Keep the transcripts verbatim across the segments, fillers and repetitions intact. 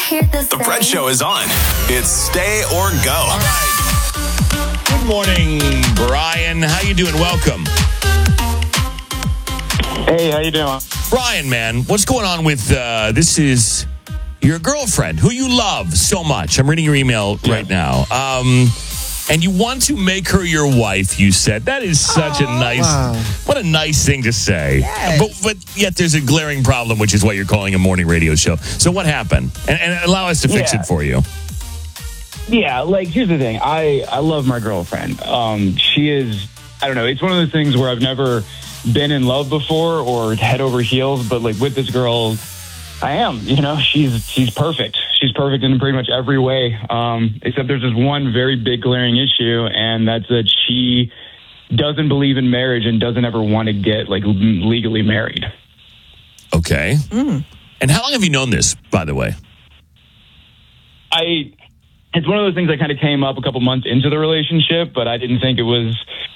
The Brett Show is on. It's stay or go. All right. Good morning, Brian. How you doing? Welcome. Hey, how you doing? Brian, man, what's going on with, uh, this is your girlfriend who you love so much. I'm reading your email yeah. right now. Um, and you want to make her your wife, you said. That is such oh, a nice, wow. what a nice thing to say. Yes. But, but yet there's a glaring problem, which is why you're calling a morning radio show. So what happened? And, and allow us to fix yeah. it for you. Yeah, like, here's the thing. I, I love my girlfriend. Um, she is, I don't know, it's one of those things where I've never been in love before or head over heels, but like with this girl, I am, you know, she's, she's perfect. She's perfect in pretty much every way. Um, except there's this one very big glaring issue, and that's that she doesn't believe in marriage and doesn't ever want to get like legally married. Okay. Mm. And how long have you known this, by the way? I, it's one of those things that kind of came up a couple months into the relationship, but I didn't think it was,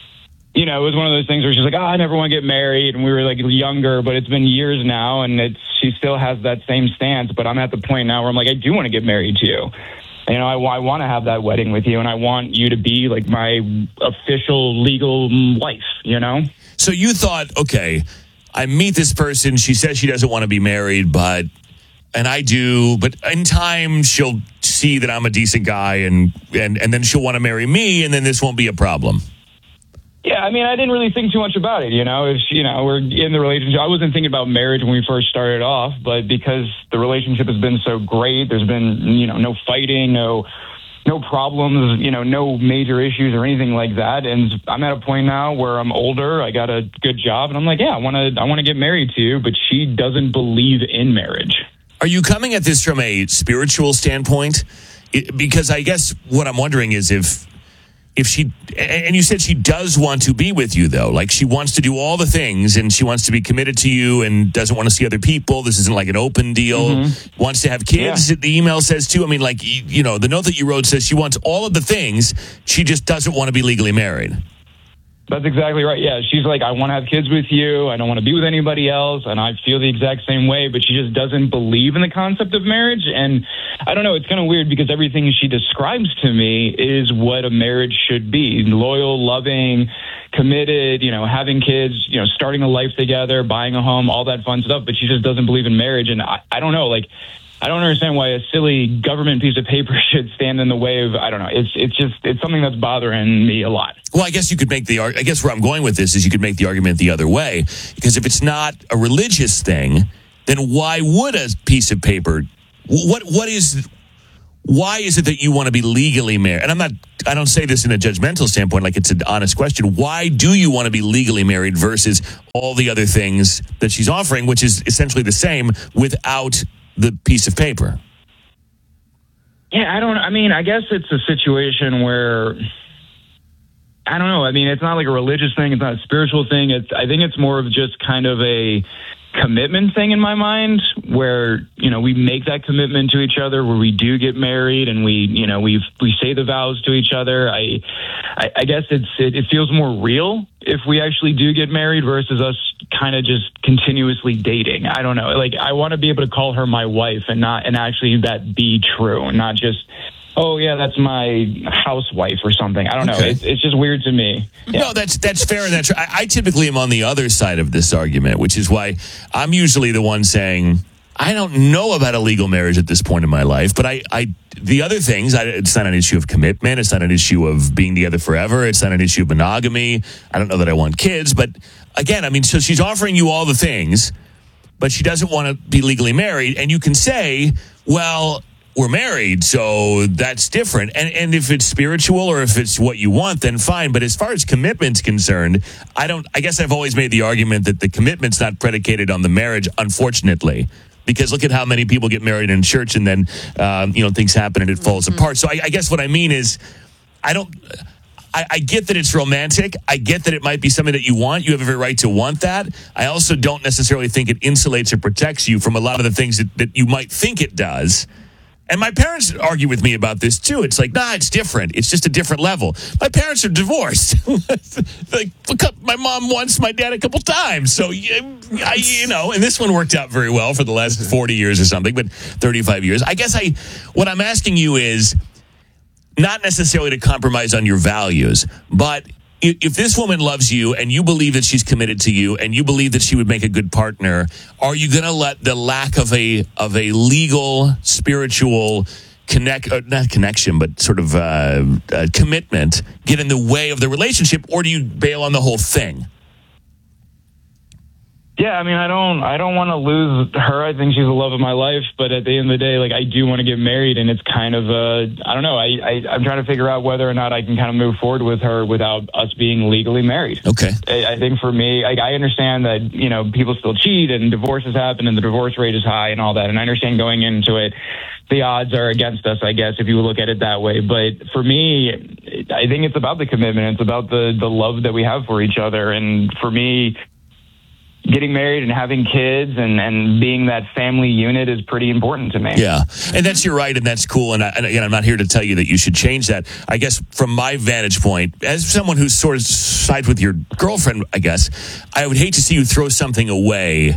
you know, it was one of those things where she's like, oh, I never want to get married. And we were like younger, but it's been years now. And it's, she still has that same stance. But I'm at the point now where I'm like, I do want to get married to you. You know, I, I want to have that wedding with you. And I want you to be like my official legal wife, you know? So you thought, okay, I meet this person. She says she doesn't want to be married, but, and I do, but in time she'll see that I'm a decent guy and, and, and then she'll want to marry me. And then this won't be a problem. Yeah, I mean, I didn't really think too much about it, you know. If, you know, we're in the relationship. I wasn't thinking about marriage when we first started off, but because the relationship has been so great, there's been, you know, no fighting, no no problems, you know, no major issues or anything like that. And I'm at a point now where I'm older, I got a good job, and I'm like, yeah, I want to I want to get married to you, but she doesn't believe in marriage. Are you coming at this from a spiritual standpoint? It, because I guess what I'm wondering is if If she, and you said she does want to be with you, though. Like, she wants to do all the things, and she wants to be committed to you and doesn't want to see other people. This isn't like an open deal. Mm-hmm. Wants to have kids, yeah. The email says, too. I mean, like, you know, the note that you wrote says she wants all of the things. She just doesn't want to be legally married. That's exactly right. Yeah, she's like, I want to have kids with you. I don't want to be with anybody else. And I feel the exact same way, but she just doesn't believe in the concept of marriage. And I don't know, it's kind of weird because everything she describes to me is what a marriage should be. Loyal, loving, committed, you know, having kids, you know, starting a life together, buying a home, all that fun stuff. But she just doesn't believe in marriage. And I, I don't know, like, I don't understand why a silly government piece of paper should stand in the way of, I don't know. It's it's just, it's something that's bothering me a lot. Well, I guess you could make the, I guess where I'm going with this is you could make the argument the other way. Because if it's not a religious thing, then why would a piece of paper, what what is, why is it that you want to be legally married? And I'm not, I don't say this in a judgmental standpoint, like it's an honest question. Why do you want to be legally married versus all the other things that she's offering, which is essentially the same without the piece of paper? Yeah, I don't, I mean, I guess it's a situation where, I don't know. I mean, it's not like a religious thing. It's not a spiritual thing. It's, I think it's more of just kind of a commitment thing in my mind where, you know, we make that commitment to each other, where we do get married and we, you know, we we say the vows to each other. I, I, I guess it's, it, it feels more real if we actually do get married versus us kind of just continuously dating. I don't know. Like, I want to be able to call her my wife and not, and actually that be true and not just, oh yeah, that's my housewife or something. I don't okay. know. It's, it's just weird to me. Yeah. No, that's that's fair. And that's I, I typically am on the other side of this argument, which is why I'm usually the one saying, I don't know about a legal marriage at this point in my life, but I, I the other things, I, it's not an issue of commitment. It's not an issue of being together forever. It's not an issue of monogamy. I don't know that I want kids, but again, I mean, so she's offering you all the things, but she doesn't want to be legally married. And you can say, well, we're married, so that's different. And and if it's spiritual or if it's what you want, then fine. But as far as commitment's concerned, I don't. I guess I've always made the argument that the commitment's not predicated on the marriage, unfortunately. Because look at how many people get married in church and then um, you know things happen and it falls mm-hmm. apart. So I, I guess what I mean is, I don't. I, I get that it's romantic. I get that it might be something that you want. You have every right to want that. I also don't necessarily think it insulates or protects you from a lot of the things that, that you might think it does. And my parents argue with me about this too. It's like, nah, it's different. It's just a different level. My parents are divorced. Like, my mom once, my dad a couple times. So, I, you know, and this one worked out very well for the last forty years or something, but thirty-five years. I guess I, what I'm asking you is not necessarily to compromise on your values, but if this woman loves you and you believe that she's committed to you and you believe that she would make a good partner, are you going to let the lack of a of a legal, spiritual connect, uh, not connection, but sort of uh, uh, commitment get in the way of the relationship, or do you bail on the whole thing? Yeah, I mean, I don't, I don't want to lose her. I think she's the love of my life. But at the end of the day, like, I do want to get married, and it's kind of, uh, I don't know. I, I, I'm trying to figure out whether or not I can kind of move forward with her without us being legally married. Okay. I, I think for me, like, I understand that, you know, people still cheat and divorces happen and the divorce rate is high and all that. And I understand going into it, the odds are against us, I guess, if you look at it that way. But for me, I think it's about the commitment. It's about the, the love that we have for each other. And for me, getting married and having kids and, and being that family unit is pretty important to me. Yeah, and that's your right, and that's cool. And, I, and again, I'm not here to tell you that you should change that. I guess from my vantage point, as someone who sort of sides with your girlfriend, I guess, I would hate to see you throw something away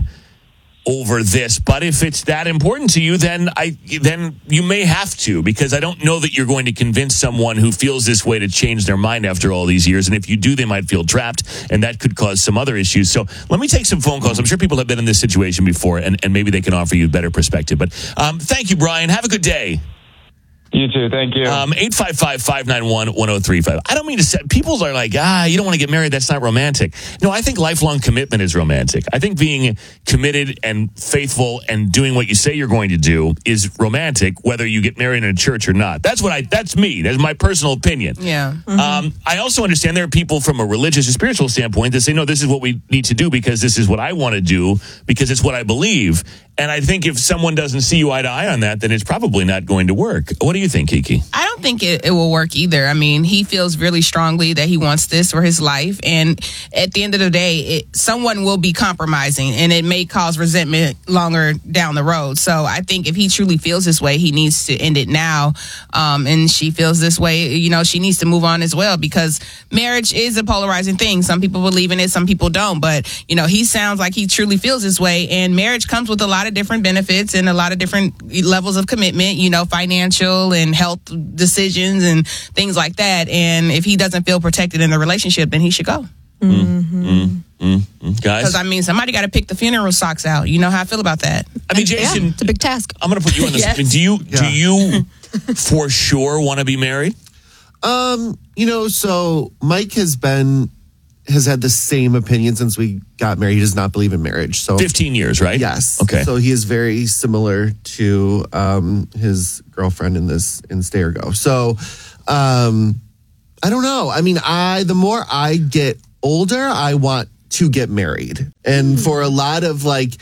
over this. But if it's that important to you, then I then you may have to, because I don't know that you're going to convince someone who feels this way to change their mind after all these years. And if you do, they might feel trapped, and that could cause some other issues. So let me take some phone calls. I'm sure people have been in this situation before, and, and maybe they can offer you a better perspective. But um, thank you, Brian. Have a good day. You too. Thank you. Um, eight five five, five nine one, one oh three five. I don't mean to say, people are like, ah, you don't want to get married. That's not romantic. No, I think lifelong commitment is romantic. I think being committed and faithful and doing what you say you're going to do is romantic, whether you get married in a church or not. That's what I, that's me. That's my personal opinion. Yeah. Mm-hmm. Um, I also understand there are people from a religious or spiritual standpoint that say, no, this is what we need to do because this is what I want to do because it's what I believe. And I think if someone doesn't see you eye to eye on that, then it's probably not going to work. What do you think, Kiki? I don't think it, it will work either. I mean, he feels really strongly that he wants this for his life. And at the end of the day, it, someone will be compromising, and it may cause resentment longer down the road. So I think if he truly feels this way, he needs to end it now. Um, and she feels this way, you know, she needs to move on as well, because marriage is a polarizing thing. Some people believe in it, some people don't. But, you know, he sounds like he truly feels this way. And marriage comes with a lot of different benefits and a lot of different levels of commitment, you know, financial and health decisions and things like that. And if he doesn't feel protected in the relationship, then he should go. Mm-hmm. Mm-hmm. Mm-hmm. Guys? Because, I mean, somebody got to pick the funeral socks out. You know how I feel about that. I mean, Jason, yeah, it's a big task. I'm going to put you on this. Yes. Do you, Yeah. do you for sure want to be married? Um, you know, so Mike has been has had the same opinion since we got married. He does not believe in marriage. So fifteen years, right? yes. Okay. So he is very similar to um, his girlfriend in this in Stay or Go. So um, I don't know. I mean, I the more I get older, I want to get married, and for a lot of like.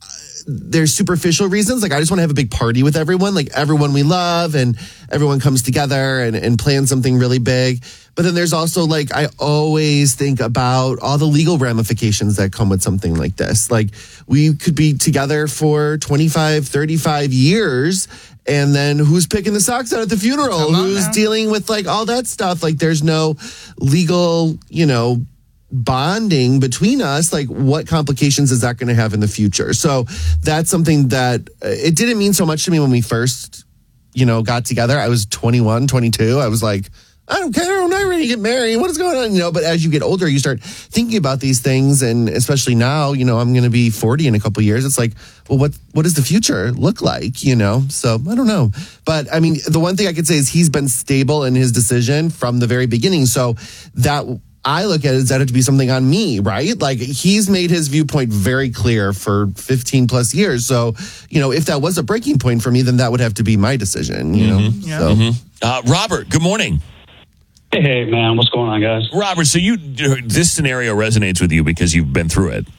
There's superficial reasons. Like, I just want to have a big party with everyone, like everyone we love, and everyone comes together and, and plan something really big. But then there's also, like, I always think about all the legal ramifications that come with something like this. Like, we could be together for twenty-five, thirty-five years. And then who's picking the socks out at the funeral? Who's now. dealing with, like, all that stuff? Like, there's no legal, you know, bonding between us. Like, what complications is that going to have in the future? So that's something that uh, it didn't mean so much to me when we first, you know, got together. I was twenty-one, twenty-two. I was like, I don't care. I'm not ready to get married. What is going on? You know, but as you get older, you start thinking about these things. And especially now, you know, I'm going to be forty in a couple of years. It's like, well, what, what does the future look like? You know? So I don't know. But I mean, the one thing I could say is he's been stable in his decision from the very beginning. So that I look at it as that it to be something on me, right? Like, he's made his viewpoint very clear for fifteen plus years. So, you know, if that was a breaking point for me, then that would have to be my decision, you know? Yeah. So, Mm-hmm. Uh, Robert, good morning. Hey, man, what's going on, guys? Robert, so you this scenario resonates with you because you've been through it.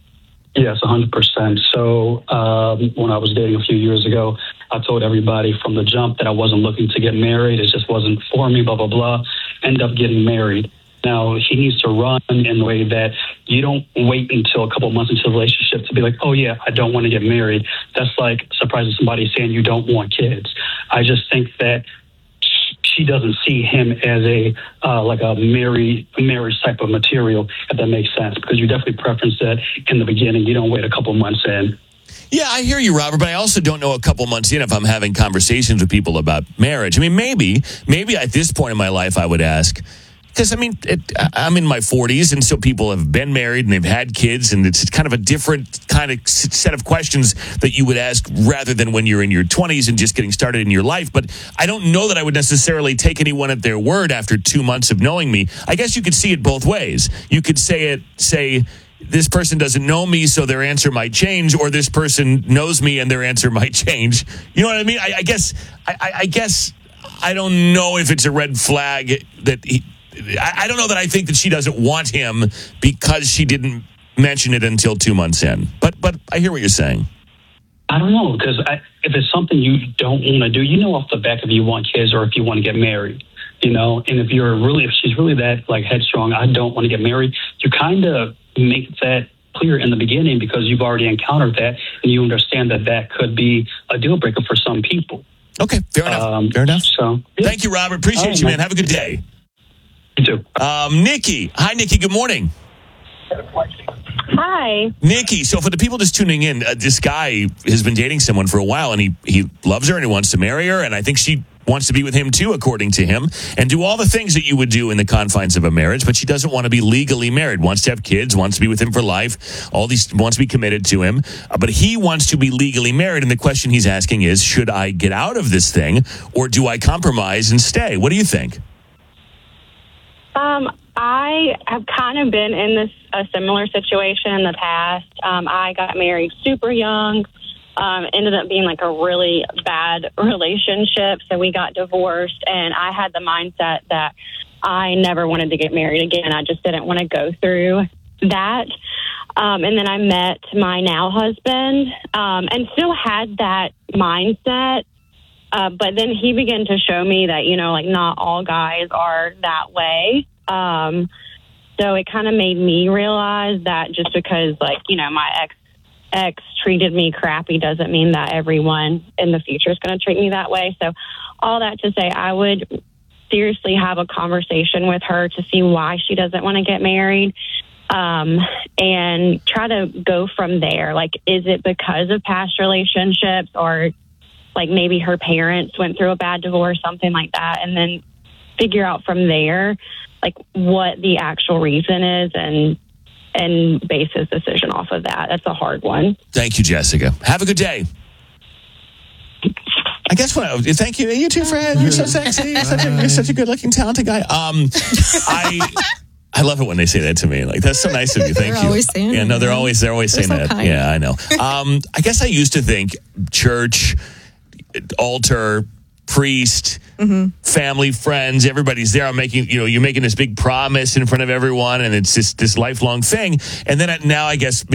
Yes, one hundred percent. So um, when I was dating a few years ago, I told everybody from the jump that I wasn't looking to get married. It just wasn't for me, blah, blah, blah. End up getting married. Now, he needs to run in the way that you don't wait until a couple months into the relationship to be like, oh, yeah, I don't want to get married. That's like surprising somebody saying you don't want kids. I just think that she doesn't see him as a uh, like a married marriage type of material, if that makes sense, because you definitely preference that in the beginning. You don't wait a couple months in. Yeah, I hear you, Robert, but I also don't know a couple months in if I'm having conversations with people about marriage. I mean, maybe, maybe at this point in my life I would ask, because, I mean, it, I'm in my forties, and so people have been married and they've had kids, and it's kind of a different kind of set of questions that you would ask rather than when you're in your twenties and just getting started in your life. But I don't know that I would necessarily take anyone at their word after two months of knowing me. I guess you could see it both ways. You could say it, say, this person doesn't know me, so their answer might change, or this person knows me and their answer might change. You know what I mean? I, I guess, I, I guess, I don't know if it's a red flag that he, I don't know that I think that she doesn't want him because she didn't mention it until two months in. But but I hear what you're saying. I don't know, because if it's something you don't want to do, you know off the back if you want kids or if you want to get married, you know. And if you're really, if she's really that like headstrong, I don't want to get married, you kind of make that clear in the beginning because you've already encountered that and you understand that that could be a deal breaker for some people. Okay, fair enough. Um, fair enough. So yeah. Thank you, Robert. Appreciate right, you, man. man. Have a good day. You too. Um, Nikki. Hi, Nikki. Good morning. Hi. Nikki, so for the people just tuning in, uh, this guy has been dating someone for a while, and he, he loves her and he wants to marry her, and I think she wants to be with him too, according to him, and do all the things that you would do in the confines of a marriage, but she doesn't want to be legally married, wants to have kids, wants to be with him for life, all these wants to be committed to him, uh, but he wants to be legally married, and the question he's asking is, should I get out of this thing, or do I compromise and stay? What do you think? Um, I have kind of been in this a similar situation in the past. Um, I got married super young. Um, ended up being like a really bad relationship, so we got divorced. And I had the mindset that I never wanted to get married again. I just didn't want to go through that. Um, and then I met my now husband, um, and still had that mindset. Uh, but then he began to show me that, you know, like not all guys are that way. Um, so it kind of made me realize that just because, like, you know, my ex ex treated me crappy doesn't mean that everyone in the future is going to treat me that way. So all that to say, I would seriously have a conversation with her to see why she doesn't want to get married. Um, and try to go from there. Like, is it because of past relationships, or like maybe her parents went through a bad divorce, something like that, and then figure out from there, like what the actual reason is, and and base his decision off of that. That's a hard one. Thank you, Jessica. Have a good day. I guess what? Thank you. You too, Fred. You're so sexy. You're such a, you're such a good-looking, talented guy. Um, I I love it when they say that to me. Like, that's so nice of you. Thank They're you. always saying yeah, it, no, they're man. always they're always They're saying so that. kind. Yeah, I know. Um, I guess I used to think church, altar, priest, mm-hmm. family, friends, everybody's there. I'm making, you know, you're making this big promise in front of everyone, and it's just this lifelong thing. And then I, now I guess